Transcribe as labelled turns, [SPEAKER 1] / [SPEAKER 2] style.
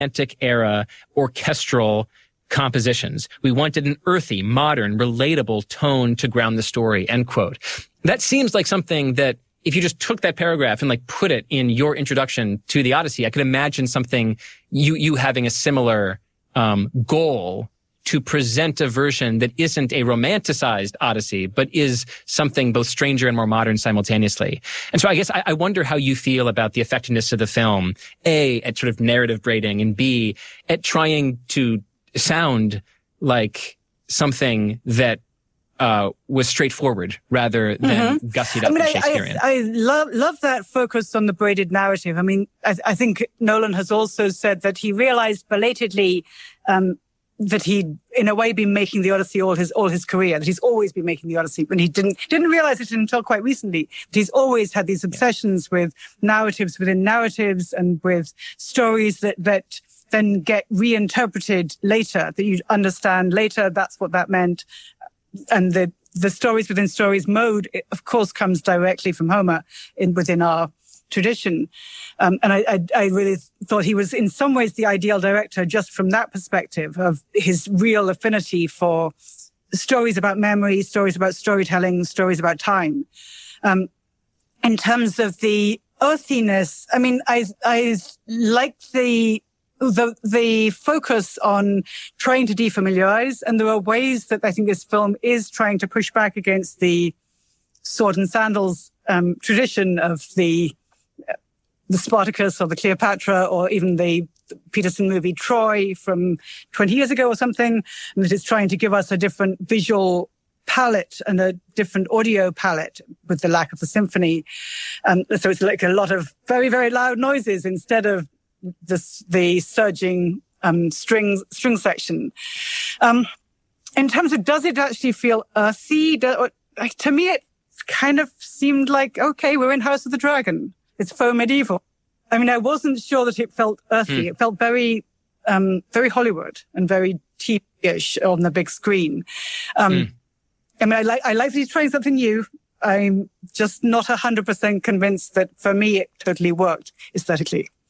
[SPEAKER 1] Romantic era orchestral compositions. We wanted an earthy, modern, relatable tone to ground the story, end quote. That seems like something that if you just took that paragraph and like put it in your introduction to the Odyssey, I could imagine something, you having a similar goal to present a version that isn't a romanticized Odyssey, but is something both stranger and more modern simultaneously. And so I guess I wonder how you feel about the effectiveness of the film, A, at sort of narrative braiding, and B, at trying to sound like something that was straightforward rather than gussied up and Shakespearean.
[SPEAKER 2] I love that focus on the braided narrative. I mean, I think Nolan has also said that he realized belatedly that he'd, in a way, been making the Odyssey all his career, that he's always been making the Odyssey, but he didn't realize it until quite recently. That he's always had these obsessions with narratives within narratives and with stories that then get reinterpreted later, that you understand later that's what that meant. And the stories within stories mode, of course, comes directly from Homer within our tradition. And I really thought he was in some ways the ideal director just from that perspective of his real affinity for stories about memory, stories about storytelling, stories about time. In terms of the earthiness, I mean, I like the focus on trying to defamiliarize, and there are ways that I think this film is trying to push back against the sword and sandals tradition of the Spartacus or the Cleopatra or even the Peterson movie Troy from 20 years ago or something, and that it's trying to give us a different visual palette and a different audio palette with the lack of the symphony. So it's like a lot of very, very loud noises instead of the surging string section. In terms of does it actually feel earthy? To me, it kind of seemed like, okay, we're in House of the Dragon. It's faux medieval. I mean, I wasn't sure that it felt earthy. It felt very, very Hollywood and very TV-ish on the big screen. I mean, I like that he's trying something new. I'm just not 100% convinced that for me it totally worked aesthetically.